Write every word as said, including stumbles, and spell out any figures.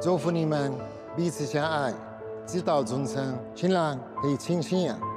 祝福你们彼此相爱，直到终生。新郎可以清醒啊。